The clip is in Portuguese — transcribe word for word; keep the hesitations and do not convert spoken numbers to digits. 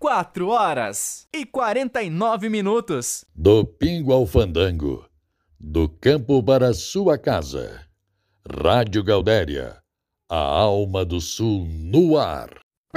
quatro horas e quarenta e nove minutos. Do Pingo ao Fandango, do campo para sua casa. Rádio Gaudéria, a alma do sul no ar.